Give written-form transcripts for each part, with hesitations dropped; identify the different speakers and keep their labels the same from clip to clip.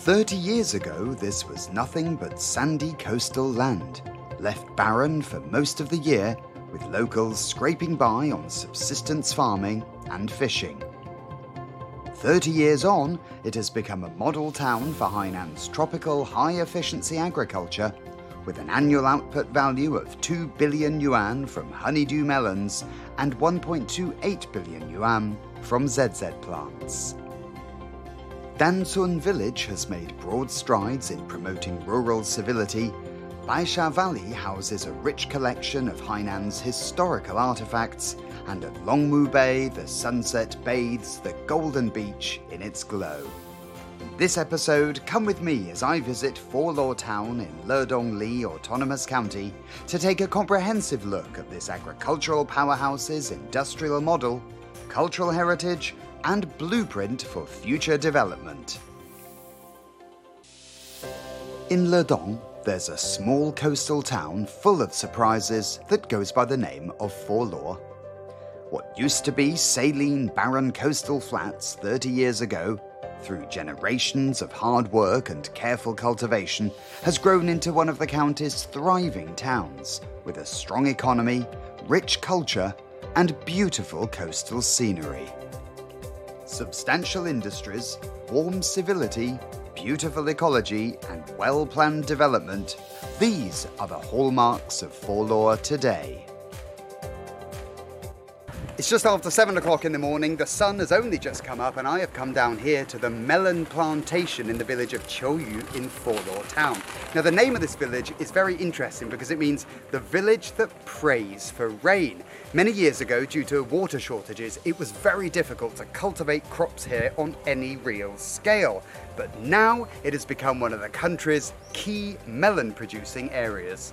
Speaker 1: 30 years ago, this was nothing but sandy coastal land, left barren for most of the year, with locals scraping by on subsistence farming and fishing. 30 years on, it has become a model town for Hainan's tropical high-efficiency agriculture, with an annual output value of 2 billion yuan from honeydew melons and 1.28 billion yuan from ZZ plants. Dansun village has made broad strides in promoting rural civility. Baisha Valley houses a rich collection of Hainan's historical artifacts, and at Longmu Bay, the sunset bathes the golden beach in its glow. In this episode, come with me as I visit Forlaw Town in Ledongli Autonomous County to take a comprehensive look at this agricultural powerhouse's industrial model, cultural heritage, and blueprint for future development. In Ledong, there's a small coastal town full of surprises that goes by the name of Forlaw. What used to be saline, barren coastal flats 30 years ago, through generations of hard work and careful cultivation, has grown into one of the county's thriving towns, with a strong economy, rich culture, and beautiful coastal scenery. Substantial industries, warm civility, beautiful ecology, and well-planned development, these are the hallmarks of Forlaw today. It's just after 7 o'clock in the morning, the sun has only just come up, and I have come down here to the melon plantation in the village of Qiuyu in Forlaw Town. Now, the name of this village is very interesting because it means the village that prays for rain. Many years ago, due to water shortages, it was very difficult to cultivate crops here on any real scale. But now it has become one of the country's key melon producing areas.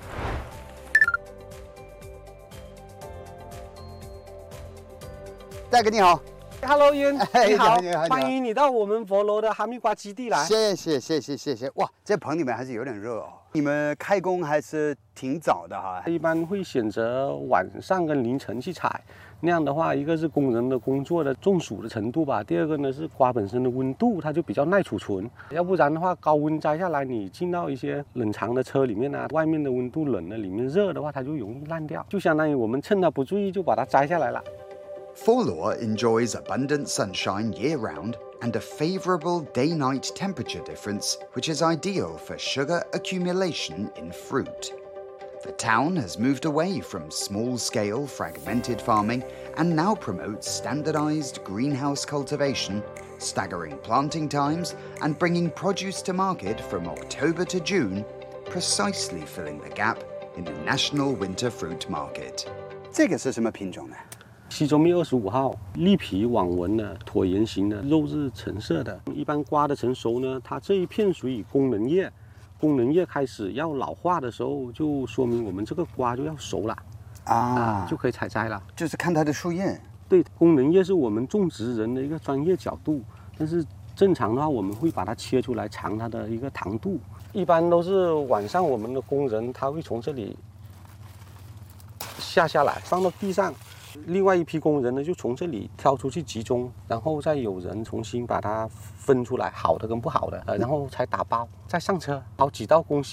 Speaker 1: 大哥你好
Speaker 2: ，Hello， 云，你好，
Speaker 1: 你好，
Speaker 2: 欢迎你到我们佛罗的哈密瓜基地来。
Speaker 1: 谢谢。哇，这棚里面还是有点热哦。你们开工还是挺早的哈。
Speaker 2: 一般会选择晚上跟凌晨去采，那样的话，一个是工人的工作的中暑的程度吧，第二个呢是瓜本身的温度，它就比较耐储存。要不然的话，高温摘下来，你进到一些冷藏的车里面啊，外面的温度冷了，里面热的话，它就容易烂掉。就相当于我们趁它不注意就把它摘下来了。
Speaker 1: Forlaw enjoys abundant sunshine year-round and a favourable day-night temperature difference, which is ideal for sugar accumulation in fruit. The town has moved away from small-scale fragmented farming and now promotes standardised greenhouse cultivation, staggering planting times and bringing produce to market from October to June, precisely filling the gap in the national winter fruit market. 这个是什么品种呢？
Speaker 2: 西周蜜25号，栗皮网纹的，椭圆形的，肉是橙色的。一般瓜的成熟呢，它这一片属于功能叶，功能叶开始要老化的时候，就说明我们这个瓜就要熟了就可以采摘了。
Speaker 1: 就是看它的树叶。
Speaker 2: 对，功能叶是我们种植人的一个专业角度，但是正常的话，我们会把它切出来尝它的一个糖度。一般都是晚上，我们的工人他会从这里下来，放到地上。 另外一批工人呢，就从这里挑出去集中，然后再有人重新把它分出来，好的跟不好的，然后才打包，再上车，好几道工序。